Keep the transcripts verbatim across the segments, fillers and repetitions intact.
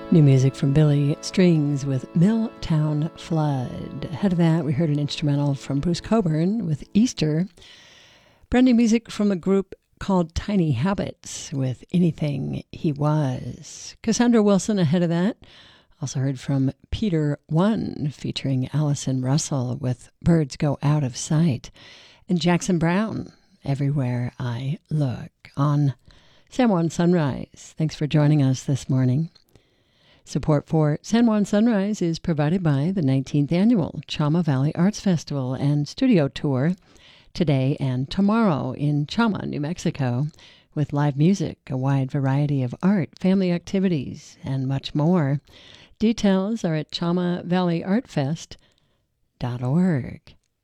New music from Billy Strings with Milltown Flood. Ahead of that, we heard an instrumental from Bruce Cockburn with Easter. Brand new music from a group called Tiny Habits with Anything He Was. Cassandra Wilson ahead of that. Also heard from Peter One featuring Allison Russell with Birds Go Out of Sight. And Jackson Browne, Everywhere I Look, on San Juan Sunrise. Thanks for joining us this morning. Support for San Juan Sunrise is provided by the nineteenth Annual Chama Valley Arts Festival and Studio Tour today and tomorrow in Chama, New Mexico, with live music, a wide variety of art, family activities, and much more. Details are at chama valley art fest dot org.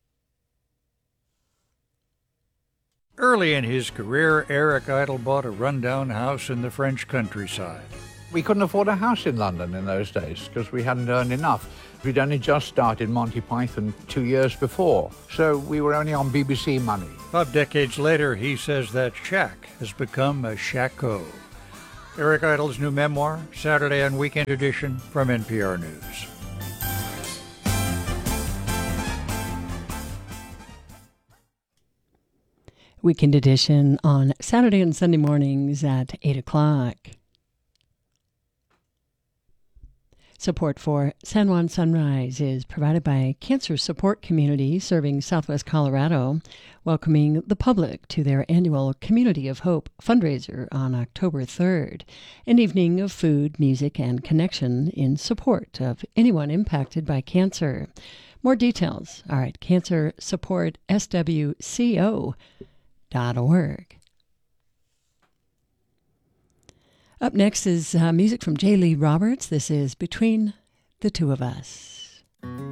Early in his career, Eric Idle bought a rundown house in the French countryside. We couldn't afford a house in London in those days because we hadn't earned enough. We'd only just started Monty Python two years before, so we were only on B B C money. Five decades later, he says that shack has become a shacko. Eric Idle's new memoir, Saturday and Weekend Edition from N P R News. Weekend Edition on Saturday and Sunday mornings at eight o'clock. Support for San Juan Sunrise is provided by Cancer Support Community serving Southwest Colorado, welcoming the public to their annual Community of Hope fundraiser on October third, an evening of food, music, and connection in support of anyone impacted by cancer. More details are at cancer support s w c o dot org. Up next is uh, music from J. Lee Roberts. This is Between the Two of Us.